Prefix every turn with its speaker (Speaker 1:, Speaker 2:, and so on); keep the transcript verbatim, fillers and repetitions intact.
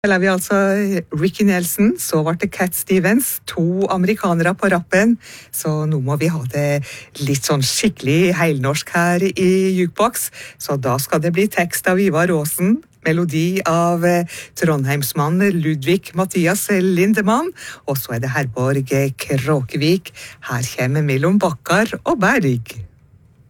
Speaker 1: Eller vi altså Ricky Nelson, så var det Cat Stevens, to amerikanere på rappen, så nå må vi ha det litt sånn skikkelig heilnorsk her i Jukebox, så da skal det bli tekst av Ivar Aasen, melodi av Trondheimsmann Ludvig Mathias Lindemann, og så er det Herborg Kråkevik, her kommer mellom Bakkar og Berg.